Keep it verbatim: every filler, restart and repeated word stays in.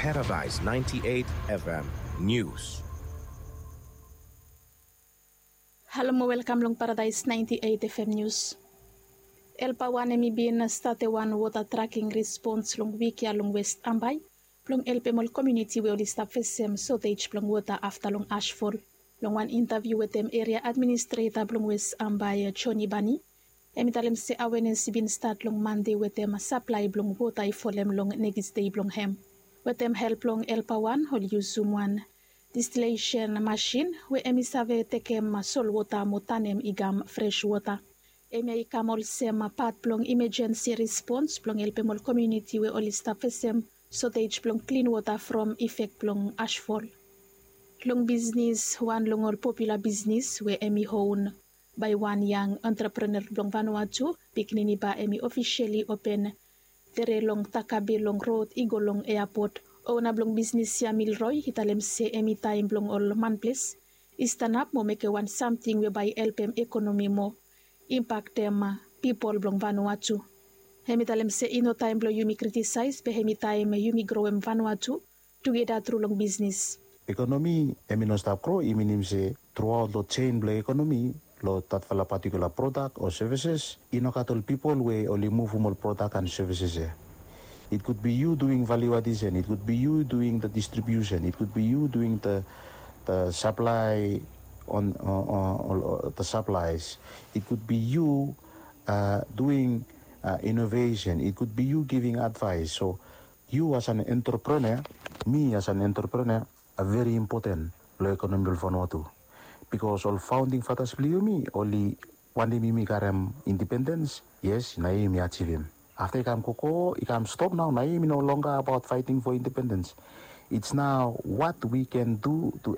Paradise ninety-eight F M News. Hello mo welcome long Paradise ninety-eight F M News. El Pawan emi bin state one water tracking response long wiki along West Ambay. Plong El Pemol community we only stop fesem shortage plong water after long ashfall. Long one interview with them area administrator plong West Ambay Choni Bani. Emi talem se awareness bin start long Monday with them supply plong water for them long next day plong hem. With them help long El Pawan hol use zoom one distillation machine we emi save tekem sol water motanem igam fresh water. Emi ikamol sem pat plong emergency response plong El Pemol community we only stop fesem shortage plong clean water from effect plong ashfall. Long business one long all popular business we emi own by one young entrepreneur plong Vanuatu piknini ba emi officially open tere long Takabe long road igo long airport. Ona blong business ya Milroy hitalem se emi time blong all man place. Istanap mo make one something we by help em economy mo impact them people blong Vanuatu. Hemi talem se ino time blong yumi criticize be hemi time yumi grow em Vanuatu together through long business. Economy emi no stop grow iminim se throughout the chain blong economy lo that for a particular product or services ino katol people we only move more product and services eh. It could be you doing value addition, it could be you doing the distribution, it could be you doing the the supply on uh, uh, the supplies, it could be you uh, doing uh, innovation, it could be you giving advice. So you as an entrepreneur, me as an entrepreneur, are very important lo economy of Vanuatu. Because all founding fathers believe me, only one day me karem independence, yes, na me achieve him. After I come Koko, I come stop now. Now, no longer about fighting for independence. It's now what we can do to